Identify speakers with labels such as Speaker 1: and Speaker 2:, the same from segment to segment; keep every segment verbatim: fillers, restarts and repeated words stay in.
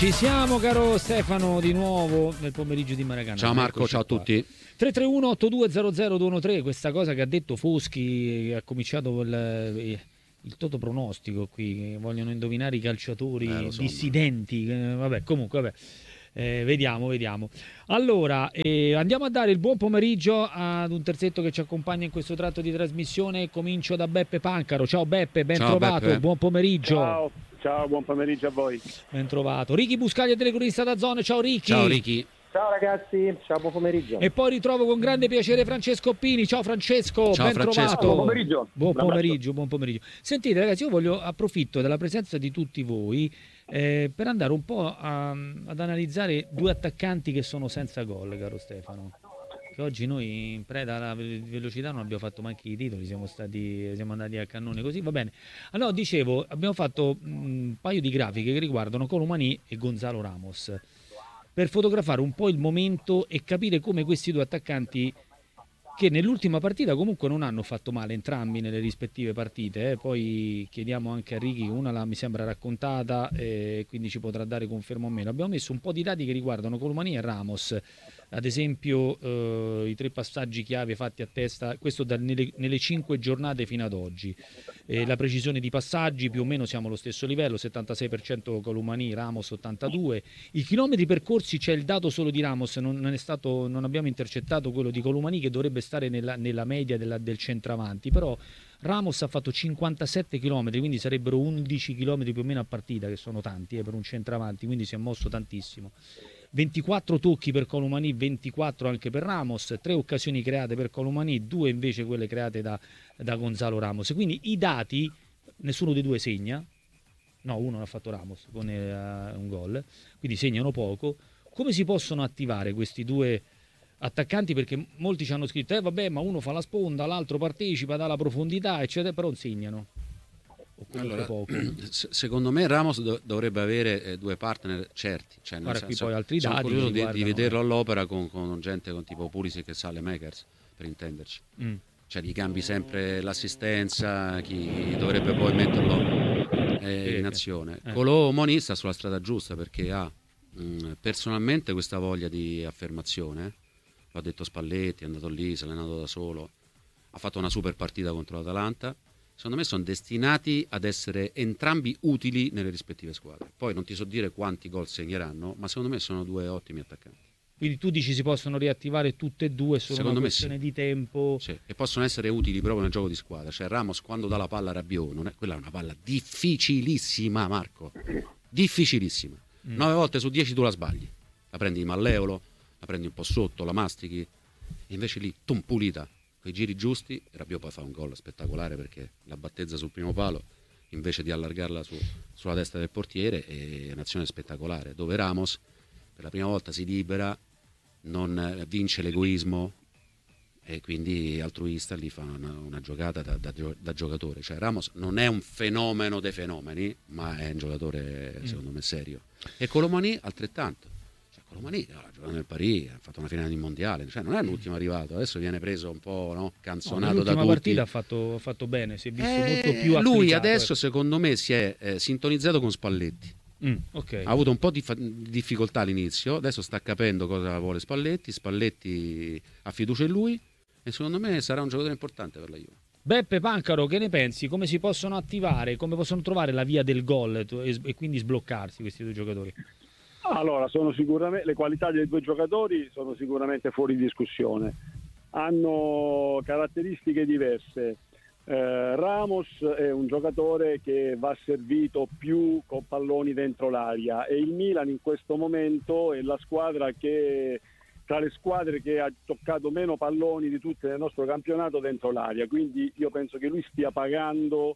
Speaker 1: Ci siamo, caro Stefano, di nuovo nel pomeriggio di Maracanã.
Speaker 2: Ciao Marco,
Speaker 1: Eccoci
Speaker 2: ciao a
Speaker 1: qua.
Speaker 2: tutti.
Speaker 1: tre tre uno otto due zero zero due uno tre, questa cosa che ha detto Foschi, ha cominciato il, il toto pronostico qui, che vogliono indovinare i calciatori
Speaker 2: eh, so,
Speaker 1: dissidenti, eh, vabbè, comunque, vabbè. Eh, vediamo, vediamo. Allora, eh, andiamo a dare il buon pomeriggio ad un terzetto che ci accompagna in questo tratto di trasmissione. Comincio da Beppe Pancaro. Ciao Beppe, ben
Speaker 2: Ciao,
Speaker 1: trovato,
Speaker 2: Beppe.
Speaker 1: buon pomeriggio.
Speaker 3: Ciao, ciao, buon pomeriggio a voi.
Speaker 1: Ben trovato. Ricky Buscaglia, telecronista da Zone. Ciao Ricky.
Speaker 2: Ciao Ricky.
Speaker 3: Ciao ragazzi, ciao, buon pomeriggio.
Speaker 1: E poi ritrovo con grande piacere Francesco Pini. Ciao Francesco,
Speaker 2: Ciao,
Speaker 1: ben
Speaker 2: Francesco.
Speaker 1: trovato.
Speaker 3: Buon pomeriggio.
Speaker 1: Buon
Speaker 3: Un
Speaker 1: pomeriggio, buon pomeriggio. Sentite ragazzi, io voglio approfitto della presenza di tutti voi eh, per andare un po' a, ad analizzare due attaccanti che sono senza gol, caro Stefano. Che oggi noi in preda alla velocità non abbiamo fatto neanche i titoli, siamo stati siamo andati a cannone così, va bene. Allora, dicevo, abbiamo fatto mh, un paio di grafiche che riguardano Colomani e Gonzalo Ramos, per fotografare un po' il momento e capire come questi due attaccanti, che nell'ultima partita comunque non hanno fatto male entrambi nelle rispettive partite, eh. Poi chiediamo anche a Ricky, una la mi sembra raccontata, eh, quindi ci potrà dare conferma o meno. Abbiamo messo un po' di dati che riguardano Colomani e Ramos, ad esempio eh, i tre passaggi chiave fatti a testa, questo da, nelle, nelle cinque giornate fino ad oggi, eh, la precisione di passaggi più o meno siamo allo stesso livello, settantasei per cento Colomani, Ramos ottantadue per cento. I chilometri percorsi, c'è il dato solo di Ramos, non, non, è stato, non abbiamo intercettato quello di Colomani, che dovrebbe stare nella, nella media della, del centravanti, però Ramos ha fatto cinquantasette chilometri, quindi sarebbero undici chilometri più o meno a partita, che sono tanti eh, per un centravanti, quindi si è mosso tantissimo. ventiquattro tocchi per Colomani, ventiquattro anche per Ramos, tre occasioni create per Colomani, due invece quelle create da, da Gonzalo Ramos. Quindi i dati, nessuno dei due segna, no, uno l'ha fatto Ramos con uh, un gol, quindi segnano poco. Come si possono attivare questi due attaccanti? Perché molti ci hanno scritto, eh vabbè, ma uno fa la sponda, l'altro partecipa, dà la profondità, eccetera, però non segnano.
Speaker 2: Allora,
Speaker 1: poco.
Speaker 2: Secondo me Ramos do- dovrebbe avere eh, due partner certi, cioè, nel
Speaker 1: Guarda, qui
Speaker 2: senso,
Speaker 1: poi altri
Speaker 2: sono
Speaker 1: dati
Speaker 2: curioso di,
Speaker 1: riguardano,
Speaker 2: di vederlo
Speaker 1: eh.
Speaker 2: all'opera con, con gente con tipo Pulisic e Saelemaekers, per intenderci.
Speaker 1: Mm.
Speaker 2: Cioè gli cambi sempre l'assistenza, chi dovrebbe poi metterlo eh, in azione.
Speaker 1: Eh.
Speaker 2: Colomani sta sulla strada giusta, perché ha mh, personalmente questa voglia di affermazione. L'ha detto Spalletti, è andato lì, si è allenato da solo, ha fatto una super partita contro l'Atalanta. Secondo me sono destinati ad essere entrambi utili nelle rispettive squadre. Poi non ti so dire quanti gol segneranno, ma secondo me sono due ottimi attaccanti.
Speaker 1: Quindi tu dici si possono riattivare tutte e due, solo
Speaker 2: Secondo
Speaker 1: una
Speaker 2: me
Speaker 1: questione
Speaker 2: sì.
Speaker 1: di tempo.
Speaker 2: Sì. E possono essere utili proprio nel gioco di squadra. Cioè Ramos, quando dà la palla a Rabiot, non è, quella è una palla difficilissima, Marco, difficilissima.
Speaker 1: Mm.
Speaker 2: Nove volte su dieci tu la sbagli, la prendi di malleolo, la prendi un po' sotto, la mastichi, e invece lì, tum, pulita, con i giri giusti. Rabiot poi fa un gol spettacolare, perché la battezza sul primo palo invece di allargarla su, sulla testa del portiere. È un'azione spettacolare, dove Ramos per la prima volta si libera, non vince l'egoismo, e quindi altruista lì fa una, una giocata da, da, da giocatore. Cioè Ramos non è un fenomeno dei fenomeni, ma è un giocatore secondo me serio. E Colomani altrettanto. Cioè Colomani ha giocato nel Paris, ha fatto una finale di mondiale, cioè non è l'ultimo arrivato, adesso viene preso un po', no, canzonato
Speaker 1: no,
Speaker 2: da tutti.
Speaker 1: partita ha fatto, ha fatto bene, si è visto
Speaker 2: eh,
Speaker 1: molto più applicato.
Speaker 2: Lui adesso secondo me si è eh, sintonizzato con Spalletti.
Speaker 1: Mm, okay.
Speaker 2: Ha avuto un po' di fa- difficoltà all'inizio, adesso sta capendo cosa vuole Spalletti, Spalletti ha fiducia in lui, e secondo me sarà un giocatore importante per la Juve.
Speaker 1: Beppe Pancaro, che ne pensi? Come si possono attivare? Come possono trovare la via del gol e, e quindi sbloccarsi questi due giocatori?
Speaker 3: Allora, sono sicuramente, le qualità dei due giocatori sono sicuramente fuori discussione. Hanno caratteristiche diverse. Eh, Ramos è un giocatore che va servito più con palloni dentro l'aria, e il Milan in questo momento è la squadra che, tra le squadre che ha toccato meno palloni di tutte nel nostro campionato dentro l'aria, quindi io penso che lui stia pagando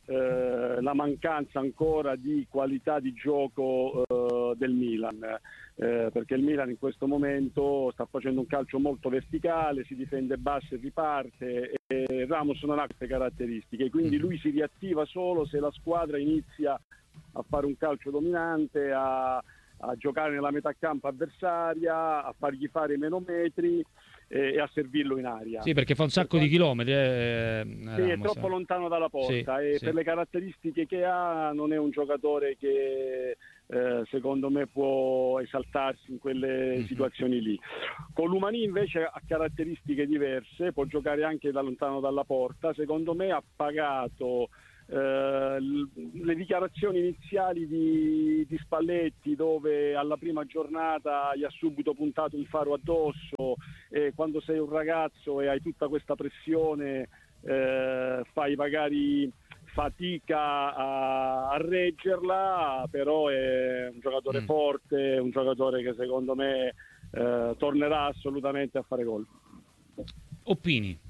Speaker 3: eh, la mancanza ancora di qualità di gioco eh, del Milan, eh, perché il Milan in questo momento sta facendo un calcio molto verticale, si difende basso e riparte, e Ramos non ha queste caratteristiche, quindi lui si riattiva solo se la squadra inizia a fare un calcio dominante, a, a giocare nella metà campo avversaria, a fargli fare meno metri e, e a servirlo in aria.
Speaker 1: Sì, perché fa un sacco di chilometri. Eh,
Speaker 3: sì,
Speaker 1: Ramos,
Speaker 3: è troppo
Speaker 1: eh.
Speaker 3: lontano dalla porta,
Speaker 1: sì,
Speaker 3: e
Speaker 1: sì.
Speaker 3: per le caratteristiche che ha non è un giocatore che eh, secondo me può esaltarsi in quelle
Speaker 1: Mm-hmm.
Speaker 3: situazioni lì. Colomani invece ha caratteristiche diverse, può giocare anche da lontano dalla porta, secondo me ha pagato eh, l- le dichiarazioni iniziali di, di Spalletti, dove alla prima giornata gli ha subito puntato un faro addosso, e quando sei un ragazzo e hai tutta questa pressione eh, fai magari fatica a, a reggerla, però è un giocatore
Speaker 1: Mm.
Speaker 3: forte, un giocatore che secondo me eh, tornerà assolutamente a fare gol.
Speaker 1: Oppini.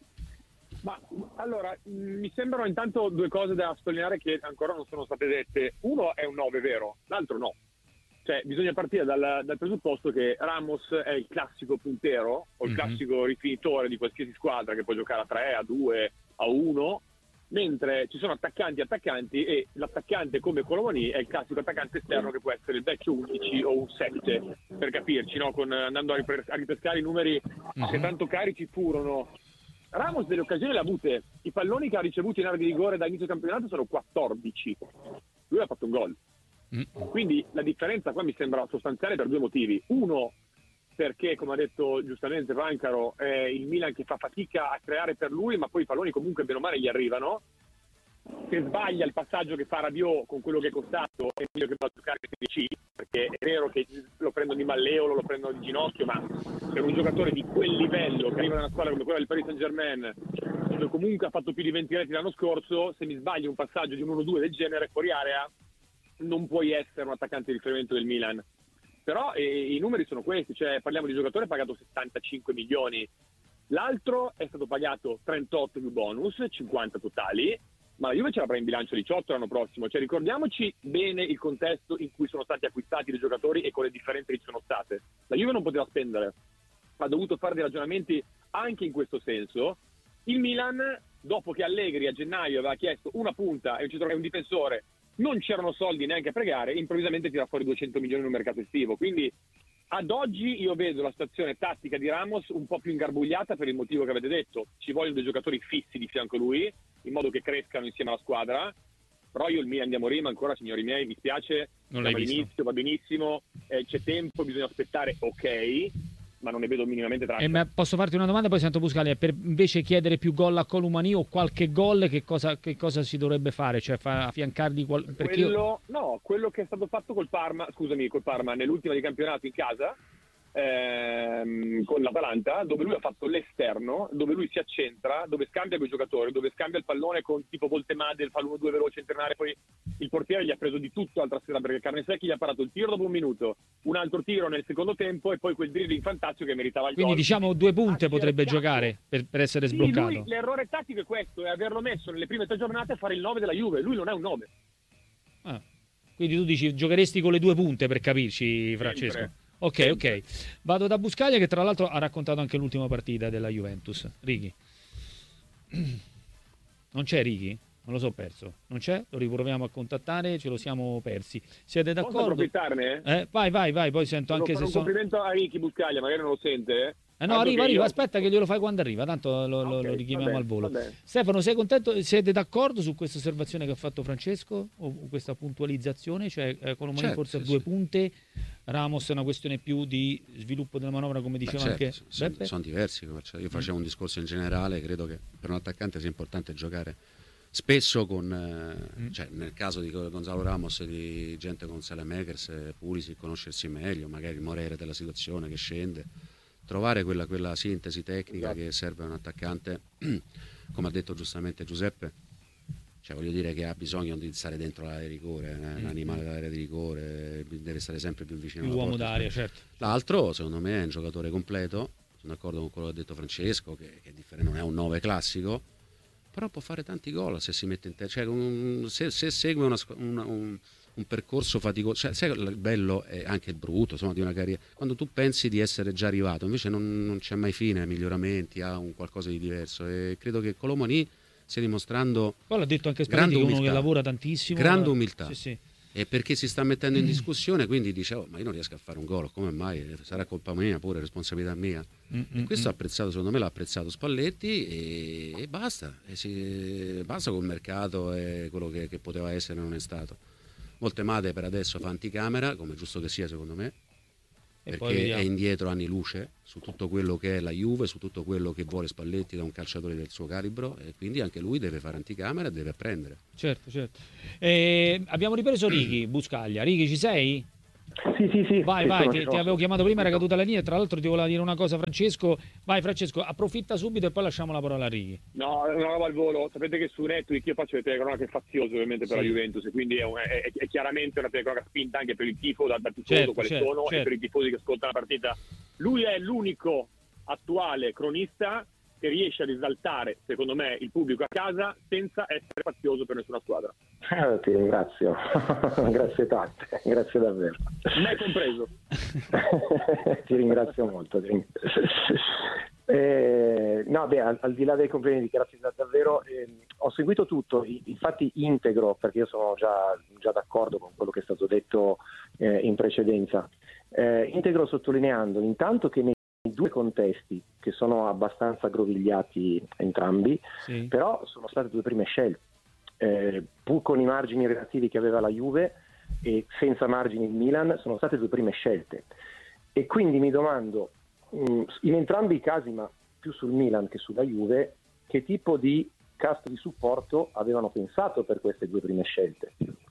Speaker 4: Ma allora, mh, mi sembrano intanto due cose da sottolineare che ancora non sono state dette. Uno è un nove vero, l'altro no. Cioè, bisogna partire dal, dal presupposto che Ramos è il classico puntero o il
Speaker 1: Mhm.
Speaker 4: classico rifinitore di qualsiasi squadra che può giocare a tre, a due, a uno, mentre ci sono attaccanti e attaccanti, e l'attaccante come Colomani è il classico attaccante esterno che può essere il vecchio undici o un sette, per capirci, no? Con, andando a, ripre- a ripescare i numeri
Speaker 1: Mhm.
Speaker 4: che tanto carichi furono. Ramos delle occasioni le ha avute, i palloni che ha ricevuto in area di rigore da inizio campionato sono quattordici, lui ha fatto un gol.
Speaker 1: Mm.
Speaker 4: Quindi la differenza qua mi sembra sostanziale per due motivi. Uno, perché come ha detto giustamente Vancaro, è il Milan che fa fatica a creare per lui, ma poi i palloni comunque bene o male gli arrivano. Se sbaglia il passaggio che fa Rabiot con quello che è costato, è meglio che va a giocare in C, perché è vero che lo prendono di malleolo, lo prendono di ginocchio, ma per un giocatore di quel livello che arriva da una squadra come quella del Paris Saint-Germain, dove comunque ha fatto più di venti reti l'anno scorso, se mi sbaglio un passaggio di un uno due del genere fuori area, non puoi essere un attaccante di riferimento del Milan. Però eh, i numeri sono questi, cioè parliamo di giocatore pagato settantacinque milioni, l'altro è stato pagato trentotto più bonus, cinquanta totali, ma la Juve ce l'avrà in bilancio diciotto l'anno prossimo, cioè ricordiamoci bene il contesto in cui sono stati acquistati dei giocatori e con le differenze che ci sono state. La Juve non poteva spendere, ha dovuto fare dei ragionamenti anche in questo senso. Il Milan, dopo che Allegri a gennaio aveva chiesto una punta e un centrocampo e un difensore, non c'erano soldi neanche a pregare, improvvisamente tira fuori duecento milioni in un mercato estivo. Quindi ad oggi io vedo la situazione tattica di Ramos un po' più ingarbugliata per il motivo che avete detto. Ci vogliono dei giocatori fissi di fianco a lui, in modo che crescano insieme alla squadra. Però io il Milan di Amorim ancora, signori miei, mi spiace,
Speaker 1: Non l'hai
Speaker 4: siamo
Speaker 1: visto.
Speaker 4: all'inizio, va benissimo, eh, c'è tempo, bisogna aspettare, ok, ma non ne vedo minimamente traccia.
Speaker 1: E ma posso farti una domanda, poi sento Buscali, per invece chiedere più gol a Colomani o qualche gol, che cosa, che cosa si dovrebbe fare? Cioè fa, affiancargli qual... perché io...
Speaker 4: Quello, no, quello che è stato fatto col Parma, scusami, col Parma nell'ultima di campionato in casa, ehm, con l'Atalanta, dove lui ha fatto l'esterno, dove lui si accentra, dove scambia con i giocatori, dove scambia il pallone con tipo Voltemade, fa l'uno due veloce internare, poi il portiere gli ha preso di tutto l'altra sera, perché Carnesecchi gli ha parato il tiro dopo un minuto, un altro tiro nel secondo tempo e poi quel dribbling fantastico che meritava il
Speaker 1: Quindi
Speaker 4: gol.
Speaker 1: diciamo due punte
Speaker 4: Ha
Speaker 1: potrebbe
Speaker 4: cercato-
Speaker 1: giocare per, per essere
Speaker 4: Sì,
Speaker 1: sbloccato.
Speaker 4: lui, l'errore tattico è questo, è averlo messo nelle prime tre giornate a fare il nove della Juve. Lui non è un nove.
Speaker 1: Ah, quindi tu dici giocheresti con le due punte, per capirci, Francesco.
Speaker 4: Sempre.
Speaker 1: Ok,
Speaker 4: Sempre.
Speaker 1: ok. Vado da Buscaglia, che tra l'altro ha raccontato anche l'ultima partita della Juventus. Righi. Non c'è Righi? Me lo so perso. Non c'è? Lo riproviamo a contattare, ce lo siamo persi. Siete
Speaker 4: Posso
Speaker 1: d'accordo?
Speaker 4: approfittarne?
Speaker 1: Eh, vai, vai, vai, poi sento
Speaker 4: Devo
Speaker 1: anche
Speaker 4: fare
Speaker 1: se
Speaker 4: un
Speaker 1: sono...
Speaker 4: complimento a Ricky Buscaglia, magari non lo sente. eh.
Speaker 1: Eh no,
Speaker 4: Tanto
Speaker 1: arriva,
Speaker 4: che
Speaker 1: arriva,
Speaker 4: io-
Speaker 1: aspetta che glielo fai quando arriva, tanto lo, lo-
Speaker 4: Ok,
Speaker 1: lo
Speaker 4: va
Speaker 1: richiamiamo
Speaker 4: bene,
Speaker 1: al volo.
Speaker 4: va bene.
Speaker 1: Stefano, sei contento? Siete d'accordo su questa osservazione che ha fatto Francesco? O questa puntualizzazione? Cioè, eh, Colomani
Speaker 2: Certo,
Speaker 1: forse a
Speaker 2: sì,
Speaker 1: due
Speaker 2: sì.
Speaker 1: punte, Ramos è una questione più di sviluppo della manovra, come diceva
Speaker 2: Beh,
Speaker 1: anche
Speaker 2: certo, sono,
Speaker 1: Beppe?
Speaker 2: sono diversi. Cioè, io facevo un discorso in generale, credo che per un attaccante sia importante giocare spesso con, eh,
Speaker 1: Mm.
Speaker 2: cioè, nel caso di Gonzalo Ramos, di gente con Saelemaekers, eh, Pulisic, conoscersi meglio, magari morire della situazione che scende, trovare quella, quella sintesi tecnica
Speaker 4: Esatto.
Speaker 2: che serve a un attaccante, come ha detto giustamente Giuseppe. Cioè, voglio dire che ha bisogno di stare dentro l'area di rigore, eh, un animale dell'area di rigore, deve stare sempre più vicino
Speaker 1: Più
Speaker 2: alla
Speaker 1: uomo
Speaker 2: porta.
Speaker 1: d'aria, certo.
Speaker 2: L'altro, secondo me, è un giocatore completo. Sono d'accordo con quello che ha detto Francesco, che, che è differente, non è un nove classico, però può fare tanti gol se si mette in te. Cioè, un- se, se segue una squ- una- un, un percorso faticoso, cioè, sai, il bello è anche il brutto, insomma, di una carriera. Quando tu pensi di essere già arrivato, invece non, non c'è mai fine, miglioramenti, ha un qualcosa di diverso. E credo che Colomani stia dimostrando
Speaker 1: Poi l'ha detto anche Spalletti,
Speaker 2: grande
Speaker 1: che è uno che
Speaker 2: umiltà.
Speaker 1: lavora tantissimo.
Speaker 2: Grande umiltà.
Speaker 1: Sì, sì.
Speaker 2: E perché si sta mettendo in discussione, quindi dice: oh, ma io non riesco a fare un gol, come mai? Sarà colpa mia, pure responsabilità mia.
Speaker 1: Mm,
Speaker 2: E
Speaker 1: mm,
Speaker 2: questo
Speaker 1: mm.
Speaker 2: ha apprezzato, secondo me l'ha apprezzato Spalletti, e, e basta, e si, basta col mercato e quello che, che poteva essere non è stato. Moltemade per adesso fa anticamera, come è giusto che sia secondo me,
Speaker 1: E poi
Speaker 2: perché
Speaker 1: vediamo.
Speaker 2: è indietro anni luce su tutto quello che è la Juve, su tutto quello che vuole Spalletti da un calciatore del suo calibro, e quindi anche lui deve fare anticamera e deve apprendere.
Speaker 1: Certo, certo. Eh, abbiamo ripreso Righi, Buscaglia. Righi, ci sei?
Speaker 5: Sì, sì, sì.
Speaker 1: Vai,
Speaker 5: sì,
Speaker 1: vai,
Speaker 5: sono-
Speaker 1: ti,
Speaker 5: ci
Speaker 1: ti
Speaker 5: sono.
Speaker 1: avevo chiamato prima, era caduta la linea. Tra l'altro ti voleva dire una cosa Francesco. Vai Francesco, approfitta subito e poi lasciamo la parola a Righi.
Speaker 4: No, è una roba al volo. Sapete che su Netflix io faccio le telecronache faziose ovviamente per
Speaker 1: Sì.
Speaker 4: la Juventus, e quindi è, un- è- è- è chiaramente una telecronaca spinta anche per il tifo, da, da tifoso
Speaker 1: Certo,
Speaker 4: quale
Speaker 1: certo,
Speaker 4: sono,
Speaker 1: certo.
Speaker 4: e per i tifosi che ascoltano la partita. Lui è l'unico attuale cronista che riesce a risaltare, secondo me, il pubblico a casa senza essere fazioso per nessuna squadra.
Speaker 5: Eh, ti ringrazio, grazie tante, grazie davvero.
Speaker 4: Me compreso.
Speaker 5: Ti ringrazio molto. ti ring- Eh, no, beh, al, al di là dei complimenti, grazie da- davvero. eh, ho seguito tutto, i- infatti integro, perché io sono già, già d'accordo con quello che è stato detto eh, in precedenza. Eh, integro sottolineando intanto che nei due contesti, che sono abbastanza aggrovigliati entrambi,
Speaker 1: Sì.
Speaker 5: però sono state due prime scelte, eh, pur con i margini relativi che aveva la Juve e senza margini il Milan, sono state due prime scelte. E quindi mi domando, mh, in entrambi i casi, ma più sul Milan che sulla Juve, che tipo di cast di supporto avevano pensato per queste due prime scelte.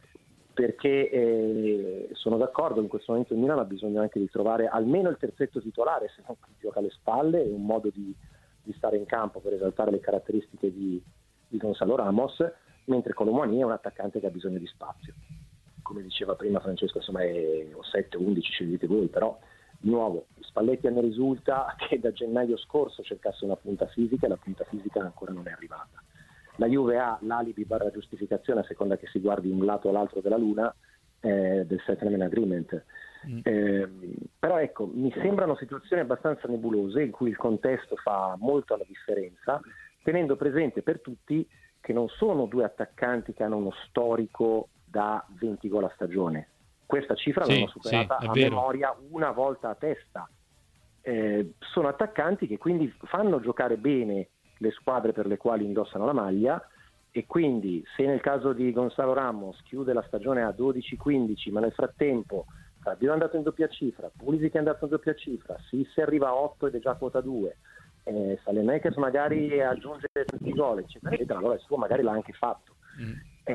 Speaker 5: Perché eh, sono d'accordo, in questo momento il Milan ha bisogno anche di trovare almeno il terzetto titolare, se non gioca alle spalle, e un modo di, di stare in campo per esaltare le caratteristiche di, di Gonzalo Ramos, mentre Colomani è un attaccante che ha bisogno di spazio. Come diceva prima Francesco, insomma è sette undici, scegliete voi, però di nuovo Spalletti a me risulta che da gennaio scorso cercasse una punta fisica e la punta fisica ancora non è arrivata. La Juve ha l'alibi barra giustificazione, a seconda che si guardi un lato o l'altro della luna, eh, del settlement agreement.
Speaker 1: Mm.
Speaker 5: Eh, però ecco, mi sembrano situazioni abbastanza nebulose in cui il contesto fa molto la differenza, tenendo presente per tutti che non sono due attaccanti che hanno uno storico da venti gol a stagione. Questa cifra
Speaker 1: Sì,
Speaker 5: l'hanno superata
Speaker 1: sì, è
Speaker 5: a
Speaker 1: vero.
Speaker 5: memoria una volta a testa. Eh, sono attaccanti che quindi fanno giocare bene le squadre per le quali indossano la maglia, e quindi se nel caso di Gonzalo Ramos chiude la stagione a dodici quindici, ma nel frattempo Rabiot è andato in doppia cifra, Pulisic è andato in doppia cifra, si arriva a otto ed è già quota due, eh, Saelemaekers magari aggiunge tanti gol, eccetera, eccetera, allora il suo magari l'ha anche fatto.
Speaker 1: Mm.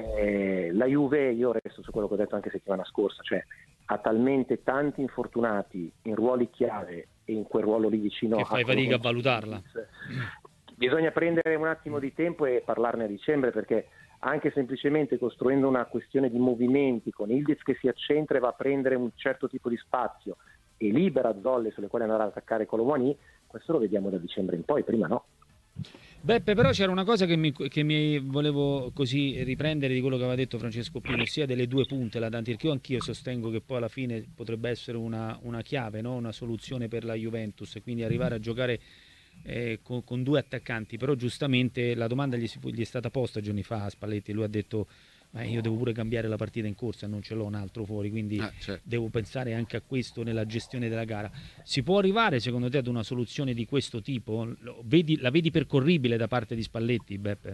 Speaker 5: Eh, la Juve, io resto su quello che ho detto anche settimana scorsa, cioè ha talmente tanti infortunati in ruoli chiave e in quel ruolo lì vicino
Speaker 1: Che fai
Speaker 5: quello
Speaker 1: fatica a
Speaker 5: con-
Speaker 1: valutarla.
Speaker 5: Bisogna prendere un attimo di tempo e parlarne a dicembre, perché anche semplicemente costruendo una questione di movimenti con Ildiz che si accentra e va a prendere un certo tipo di spazio e libera zolle sulle quali andare ad attaccare Colomani, questo lo vediamo da dicembre in poi, prima no.
Speaker 1: Beppe, però c'era una cosa che mi, che mi volevo così riprendere di quello che aveva detto Francesco Pino, ossia delle due punte, la Dante, perché io anch'io sostengo che poi alla fine potrebbe essere una, una chiave, no? Una soluzione per la Juventus, e quindi arrivare a giocare eh, con, con due attaccanti. Però giustamente la domanda gli, si, gli è stata posta giorni fa a Spalletti, lui ha detto ma io devo pure cambiare la partita in corsa, non ce l'ho un altro fuori, quindi
Speaker 2: Ah, certo.
Speaker 1: devo pensare anche a questo nella gestione della gara. Si può arrivare secondo te ad una soluzione di questo tipo? Lo vedi, la vedi percorribile da parte di Spalletti, Beppe?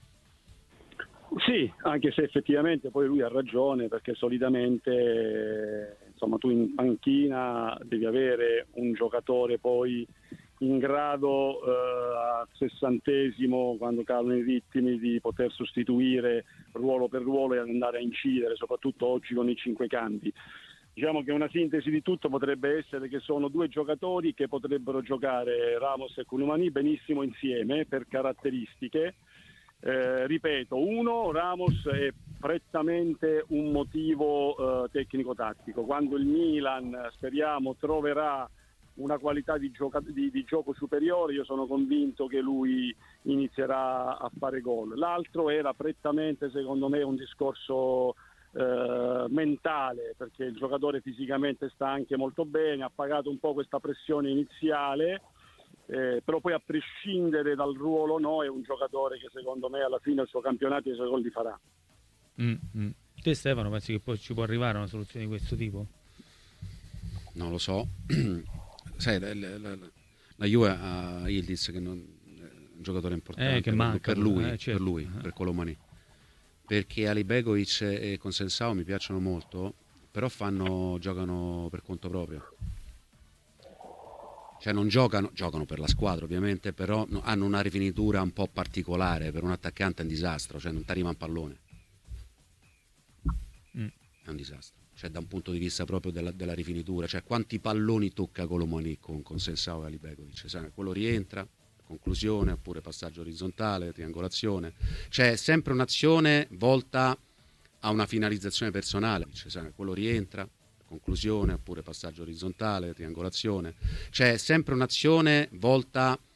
Speaker 3: Sì, anche se effettivamente poi lui ha ragione, perché solitamente eh, insomma tu in panchina devi avere un giocatore poi in grado eh, al sessantesimo, quando calano i ritmi, di poter sostituire ruolo per ruolo e andare a incidere, soprattutto oggi con i cinque cambi. Diciamo che una sintesi di tutto potrebbe essere che sono due giocatori che potrebbero giocare, Ramos e Colomani, benissimo insieme per caratteristiche. Eh, ripeto, uno, Ramos è prettamente un motivo eh, tecnico-tattico. Quando il Milan, speriamo, troverà una qualità di, gioca- di, di gioco superiore, io sono convinto che lui inizierà a fare gol. L'altro era prettamente, secondo me, un discorso eh, mentale, perché il giocatore fisicamente sta anche molto bene, ha pagato un po' questa pressione iniziale. Eh, però poi, a prescindere dal ruolo, no, è un giocatore che secondo me alla fine il suo campionato i suoi gol li farà.
Speaker 1: Mm, mm. Te Stefano pensi che poi ci può arrivare una soluzione di questo tipo?
Speaker 2: Non lo so. Sai, la, la, la, la Juve ha Ildiz che non, è un giocatore importante
Speaker 1: Eh, che
Speaker 2: per,
Speaker 1: manca,
Speaker 2: per lui,
Speaker 1: eh, certo.
Speaker 2: per lui, per Colomani. perché Alibegovic e Consensao mi piacciono molto, però fanno, giocano per conto proprio. Cioè non giocano, giocano per la squadra ovviamente, però no, hanno una rifinitura un po' particolare. Per un attaccante è un disastro, cioè non ti arriva un pallone. Mm. È un disastro. Cioè da un punto di vista proprio della, della rifinitura, cioè quanti palloni tocca Colomani con, con Sensao e Alibegovic, cioè, quello rientra, conclusione, oppure passaggio orizzontale, triangolazione, c'è sempre un'azione volta a una finalizzazione personale, cioè, quello rientra, conclusione, oppure passaggio orizzontale, triangolazione, c'è sempre un'azione volta